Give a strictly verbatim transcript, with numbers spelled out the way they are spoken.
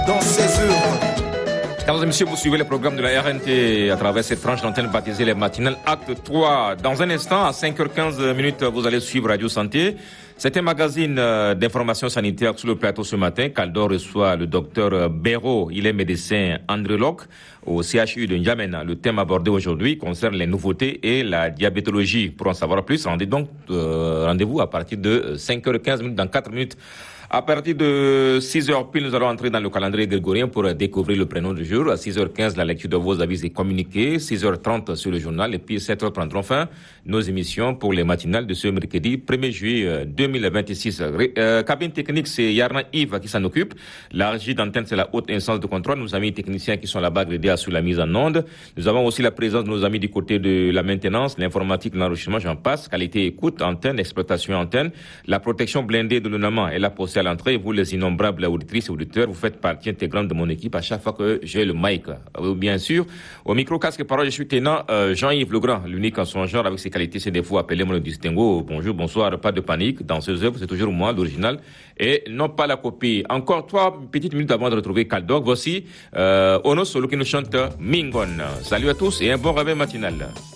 dans ses œuvres. Mesdames et messieurs, vous suivez le programme de la R N T à travers cette franche d'antenne baptisée les matinales Acte trois. Dans un instant, à cinq heures quinze minutes, vous allez suivre Radio Santé. C'est un magazine d'information sanitaire sur le plateau ce matin. Caldor reçoit le docteur Béraud. Il est médecin andrologue au C H U de N'Djamena. Le thème abordé aujourd'hui concerne les nouveautés et la diabétologie. Pour en savoir plus, rendez donc euh, rendez-vous à partir de cinq heures quinze minutes, dans quatre minutes. À partir de six heures pile, nous allons entrer dans le calendrier grégorien pour découvrir le prénom du jour. À six heures quinze, la lecture de vos avis et communiqués. six heures trente sur le journal. Et puis sept heures prendront fin nos émissions pour les matinales de ce mercredi premier juillet deux mille vingt-six. Euh, cabine technique, c'est Yarna Yves qui s'en occupe. La régie d'antenne, c'est la haute instance de contrôle. Nos amis techniciens qui sont là-bas grédés sur la mise en onde. Nous avons aussi la présence de nos amis du côté de la maintenance, l'informatique, l'enregistrement, j'en passe. Qualité écoute, antenne, exploitation antenne. La protection blindée de l'Unama est là pour à l'entrée. Vous, les innombrables auditrices et auditeurs, vous faites partie intégrante de mon équipe à chaque fois que j'ai le mic. Bien sûr, au micro casque parole, je suis tenant euh, Jean-Yves Legrand, l'unique en son genre avec ses qualités, ses défauts. Appelez-moi le distinguo. Bonjour, bonsoir, pas de panique. Dans ces œuvres, c'est toujours moi, l'original, et non pas la copie. Encore trois petites minutes avant de retrouver Caldog. Voici euh, Ono Solo qui nous chante Mingon. Salut à tous et un bon réveil matinal.